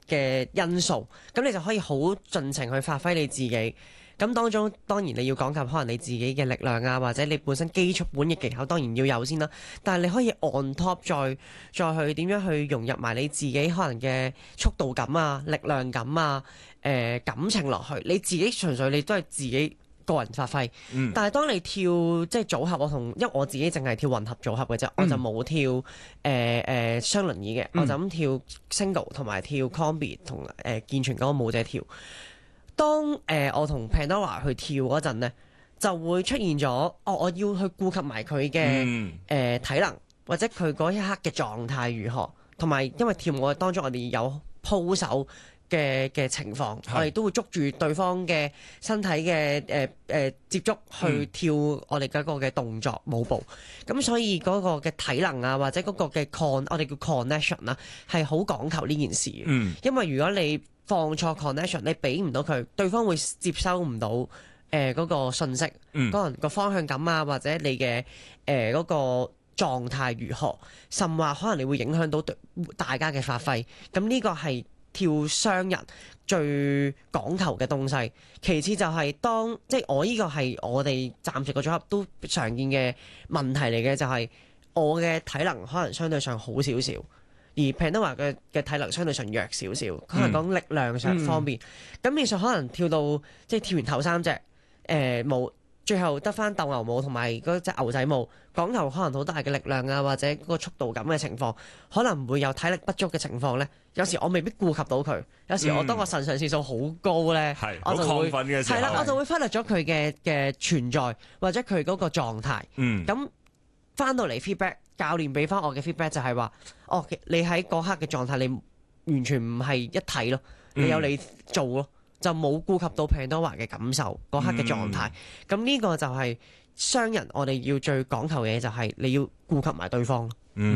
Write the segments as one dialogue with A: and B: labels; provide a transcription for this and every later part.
A: 嘅因素，咁你就可以好盡情去發揮你自己。咁當中當然你要講及可能你自己嘅力量啊，或者你本身基礎本嘅技巧當然要有先啦。但係你可以 on top 再去點樣去融入埋你自己可能嘅速度感啊、力量感啊、感情落去。你自己純粹你都係自己個人發揮。但係當你跳即係組合，因為我自己淨係跳混合組合嘅啫，我就冇跳雙輪椅嘅，我就咁跳 single 同埋跳 combi 同健全嗰個舞者跳。當我同 Pandora 去跳嗰陣呢，就會出現咗我要去顧及埋佢嘅體能，或者佢嗰一刻嘅狀態如何，同埋因為跳舞當中我哋有鋪手嘅情況，我哋都會捉住對方嘅身體嘅接觸去跳我哋嗰個嘅動作舞步，咁所以嗰個嘅體能啊，或者嗰個嘅我哋叫 connection 啦，係好講求呢件事嘅。因為如果你放錯 connection， 你俾唔到佢，對方會接收唔到嗰個信息，可能個方向感啊，或者你嘅嗰個狀態如何，甚或可能你會影響到大家嘅發揮。咁呢個係跳雙人最講求嘅東西。其次就係即係我呢個係我哋暫時個組合都常見嘅問題嚟嘅，就係我嘅體能可能相對上好少少。而 Pandora 嘅體能相對上弱少少，可能講力量上方面，咁變相可能跳到即係跳完頭三隻舞，最後得翻鬥牛舞同埋嗰隻牛仔舞，講求可能好大嘅力量啊，或者嗰個速度感嘅情況，可能唔會有體力不足嘅情況咧。有時我未必顧及到佢，有時我當我腎上腺素好高咧，我就會係啦，我就會忽略咗佢嘅存在或者佢嗰個狀態。咁翻到嚟 feedback。教練俾翻我嘅 feedback 就係話，你喺嗰刻嘅狀態，你完全唔係一體咯，你有你做咯，就冇顧及到 Pandora 嘅感受嗰刻嘅狀態。咁呢個就係雙人我哋要最講求嘅嘢，就係你要顧及埋對方咯。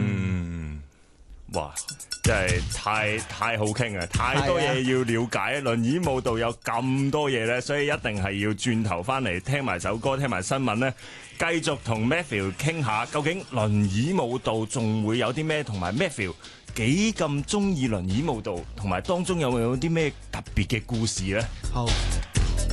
B: 哇！真係太好傾啊，太多嘢要了解。輪椅舞蹈有咁多嘢咧，所以一定係要轉頭翻嚟聽埋首歌，聽埋新聞咧，繼續同 Matthew 傾下，究竟輪椅舞蹈仲會有啲咩，同埋 Matthew 幾咁中意輪椅舞蹈，同埋當中有冇啲咩特別嘅故事咧？
A: 好。